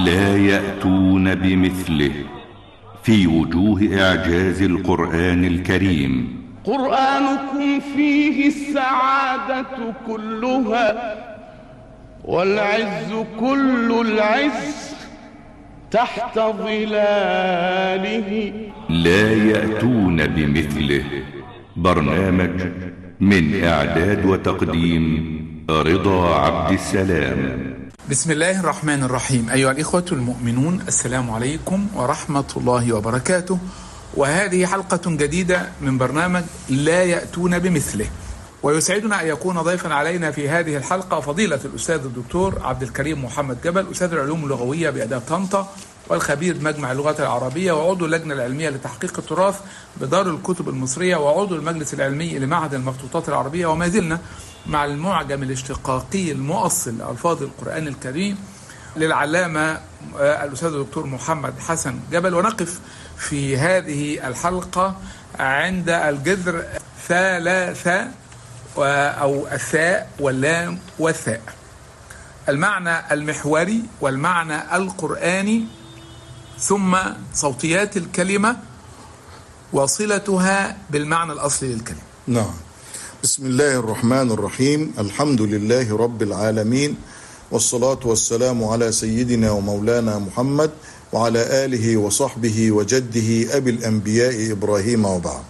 لا يأتون بمثله في وجوه إعجاز القرآن الكريم. قرآنكم فيه السعادة كلها والعز كل العز تحت ظلاله. لا يأتون بمثله. برنامج من إعداد وتقديم رضا عبد السلام. بسم الله الرحمن الرحيم. أيها الإخوة المؤمنون، السلام عليكم ورحمة الله وبركاته. وهذه حلقة جديدة من برنامج لا يأتون بمثله، ويسعدنا أن يكون ضيفا علينا في هذه الحلقة فضيلة الأستاذ الدكتور عبد الكريم محمد جبل، أستاذ العلوم اللغوية بآداب طنطا والخبير بمجمع اللغات العربية وعضو اللجنة العلمية لتحقيق التراث بدار الكتب المصرية وعضو المجلس العلمي لمعهد المخطوطات العربية. وما زلنا مع المعجم الاشتقاقي المؤصل لألفاظ القرآن الكريم للعلامة الأستاذ الدكتور محمد حسن جبل، ونقف في هذه الحلقة عند الجذر ثلاثة أو الثاء واللام والثاء، المعنى المحوري والمعنى القرآني، ثم صوتيات الكلمة وصلتها بالمعنى الأصلي للكلمة. نعم. بسم الله الرحمن الرحيم. الحمد لله رب العالمين، والصلاة والسلام على سيدنا ومولانا محمد وعلى آله وصحبه وجده أبي الأنبياء إبراهيم، وبعد.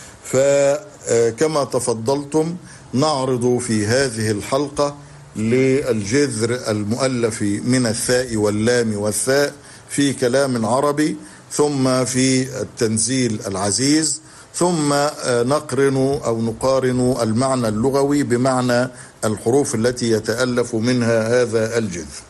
فكما تفضلتم نعرض في هذه الحلقة للجذر المؤلف من الثاء واللام والثاء في كلام عربي، ثم في التنزيل العزيز، ثم نقارن المعنى اللغوي بمعنى الحروف التي يتألف منها هذا الجذر.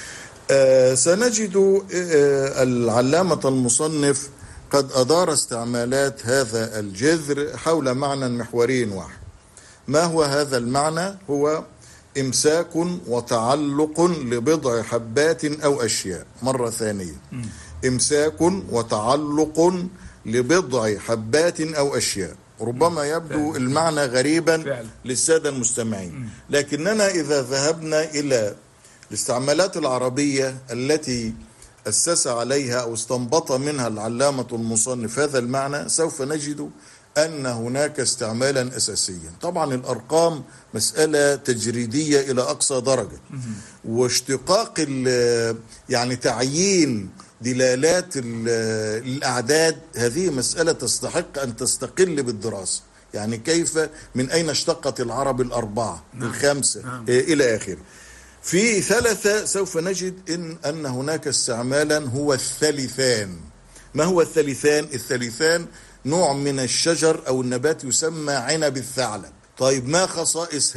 سنجد العلامة المصنف قد أدار استعمالات هذا الجذر حول معنى محوري واحد. ما هو هذا المعنى؟ هو إمساك وتعلق لبضع حبات أو أشياء. مرة ثانية، إمساك وتعلق لبضع حبات أو أشياء. ربما يبدو المعنى غريبا للسادة المستمعين، لكننا إذا ذهبنا إلى الاستعمالات العربية التي أسس عليها أو استنبط منها العلامة المصنف هذا المعنى، سوف نجد أن هناك استعمالا أساسيا. طبعا الأرقام مسألة تجريدية إلى أقصى درجة، واشتقاق يعني تعيين دلالات الأعداد هذه مسألة تستحق أن تستقل بالدراسة. يعني كيف، من أين اشتقت العرب الأربعة الخمسة إلى آخره. في ثلاثة سوف نجد أن هناك استعمالا هو الثالثان. ما هو الثالثان؟ الثالثان نوع من الشجر أو النبات يسمى عنب الثعلب. طيب ما خصائص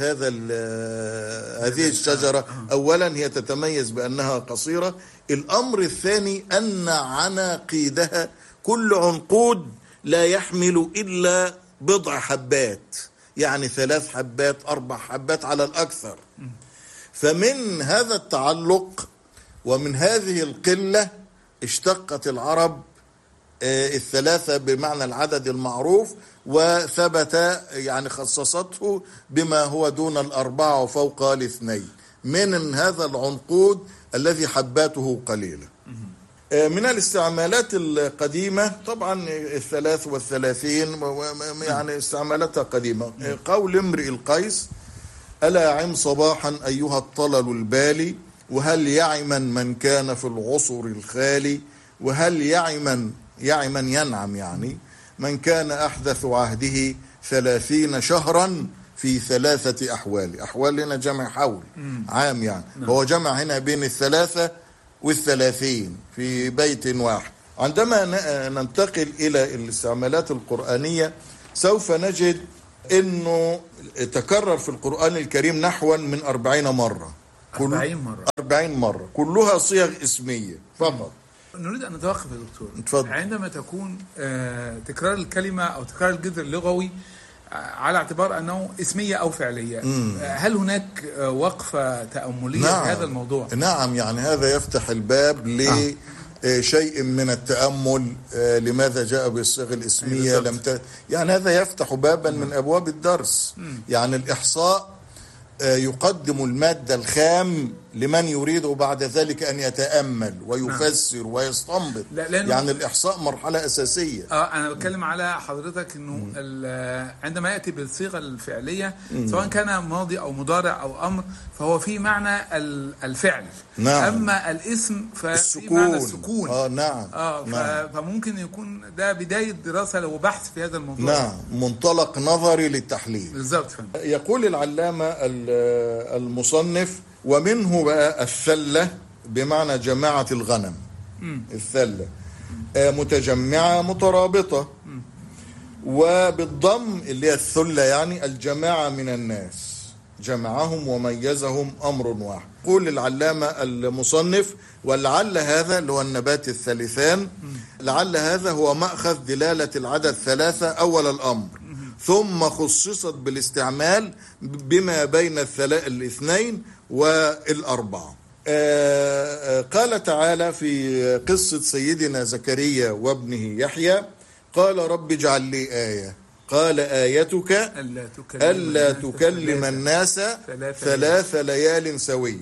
هذه الشجرة؟ أولا هي تتميز بأنها قصيرة. الأمر الثاني أن عناقيدها كل عنقود لا يحمل إلا بضع حبات، يعني 3 حبات 4 حبات على الأكثر. فمن هذا التعلق ومن هذه القلة اشتقت العرب الثلاثة بمعنى العدد المعروف، وثبت يعني خصصته بما هو دون 4 وفوق 2 من هذا العنقود الذي حباته قليلة. من الاستعمالات القديمة طبعا 33 يعني استعمالاتها قديمة. قول امرئ القيس: ألا عم صباحا أيها الطلل البالي، وهل يعمن من كان في العصر الخالي، وهل يعمن ينعم يعني من كان أحدث عهده 30 شهرا في 3 أحوال. أحوال هنا جمع حول عام، يعني هو جمع هنا بين 3 والثلاثين في بيت واحد. عندما ننتقل إلى الاستعمالات القرآنية سوف نجد أنه تكرر في القرآن الكريم نحو من 40 مرة. 40 مرة كلها صيغ اسمية فقط. نريد أن نتوقف يا دكتور. اتفضل. عندما تكون تكرار الكلمة أو تكرار الجذر اللغوي على اعتبار أنه اسمية أو فعلية، هل هناك وقفة تأملية في هذا الموضوع؟ نعم، يعني هذا يفتح الباب لشيء من التأمل. لماذا جاء بالصيغة الاسمية؟ يعني هذا يفتح بابا من أبواب الدرس. يعني الإحصاء يقدم المادة الخام لمن يريد بعد ذلك أن يتأمل ويفسر ويستنبط. يعني الإحصاء مرحلة أساسية. أنا بتكلم على حضرتك أنه عندما يأتي بالصيغة الفعلية سواء كان ماضي أو مضارع أو أمر فهو في معنى الفعل. نعم. أما الاسم ففي معنى السكون. نعم. نعم. فممكن يكون ده بداية دراسة لو بحث في هذا الموضوع. نعم، منطلق نظري للتحليل. بالضبط. يقول العلامة المصنف: ومنه بقى الثلة بمعنى جماعة الغنم. الثلة متجمعة مترابطة، وبالضم اللي هي الثلة يعني الجماعة من الناس، جمعهم وميزهم أمر واحد. يقول العلامة المصنف: ولعل هذا اللي هو النبات الثالثان، لعل هذا هو مأخذ دلالة العدد ثلاثة أول الأمر، ثم خصصت بالاستعمال بما بين الاثنين والأربعة. قال تعالى في قصة سيدنا زكريا وابنه يحيى: قال رب اجعل لي آية، قال آيتك ألا تكلم الناس 3 ليال سوي.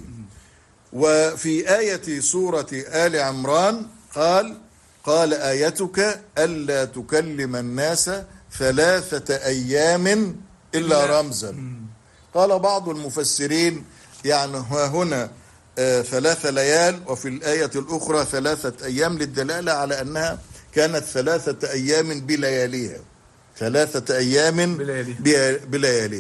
وفي آية سورة آل عمران قال آيتك ألا تكلم الناس 3 أيام إلا رمزا. قال بعض المفسرين يعني هنا 3 ليال، وفي الآية الأخرى 3 أيام، للدلالة على أنها كانت 3 أيام بلياليها، 3 أيام بلياليه.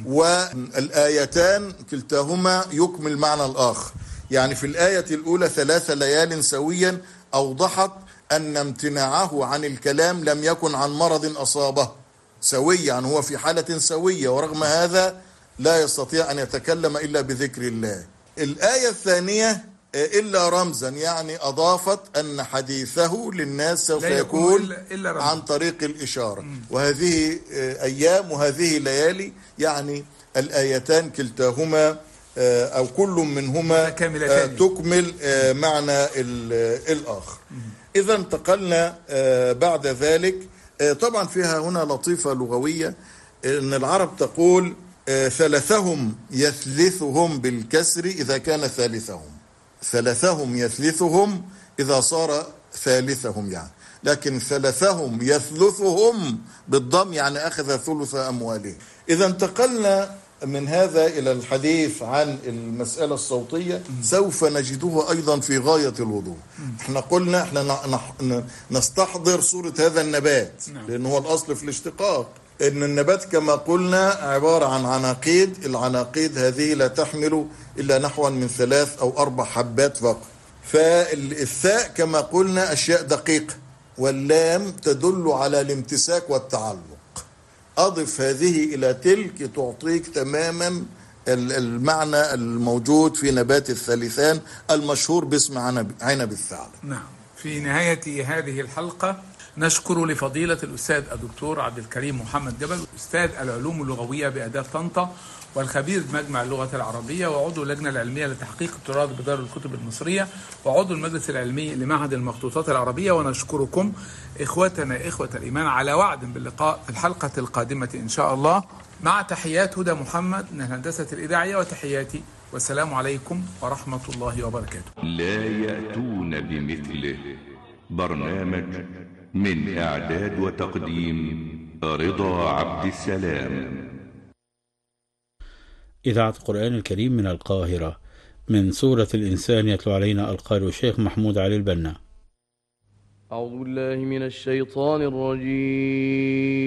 والآيتان كلتاهما يكمل معنى الآخر. يعني في الآية الأولى 3 ليال سويا أوضحت أن امتناعه عن الكلام لم يكن عن مرض أصابه، سويا يعني هو في حالة سوية، ورغم هذا لا يستطيع أن يتكلم إلا بذكر الله. الآية الثانية إلا رمزا، يعني أضافت أن حديثه للناس سوف يكون عن طريق الإشارة. وهذه أيام وهذه ليالي، يعني الآيتان كلتاهما أو كل منهما تكمل معنى الآخر. إذا انتقلنا بعد ذلك، طبعا فيها هنا لطيفة لغوية، أن العرب تقول ثلثهم يثلثهم بالكسر إذا كان ثالثهم، ثلثهم يثلثهم إذا صار ثالثهم يعني، لكن ثلثهم يثلثهم بالضم يعني أخذ ثلث أموالهم. إذا انتقلنا من هذا إلى الحديث عن المسألة الصوتية، سوف نجده أيضا في غاية الوضوح. احنا قلنا احنا نستحضر صورة هذا النبات، لأنه هو الأصل في الاشتقاق، إن النبات كما قلنا عبارة عن عناقيد. العناقيد هذه لا تحمل إلا نحو من 3 أو 4 حبات فقط. فالثاء كما قلنا أشياء دقيقة، واللام تدل على الامتساك والتعلق. أضف هذه إلى تلك تعطيك تماما المعنى الموجود في نبات الثالثان المشهور باسم عنب الثعلب. نعم. في نهاية هذه الحلقة نشكر لفضيلة الأستاذ الدكتور عبد الكريم محمد جبل، أستاذ العلوم اللغوية بآداب طنطا والخبير بمجمع اللغة العربية وعضو اللجنة العلمية لتحقيق التراث بدار الكتب المصرية وعضو المجلس العلمي لمعهد المخطوطات العربية. ونشكركم إخوتنا إخوة الإيمان على وعد باللقاء في الحلقة القادمة إن شاء الله، مع تحيات هدى محمد من الهندسة الإذاعية وتحياتي، والسلام عليكم ورحمة الله وبركاته. لا يأتون بمثله. برنامج من إعداد وتقديم رضا عبد السلام. إذاعة القرآن الكريم من القاهرة، من سورة الإنسان يتلو علينا القارئ الشيخ محمود علي البنا. أعوذ بالله من الشيطان الرجيم.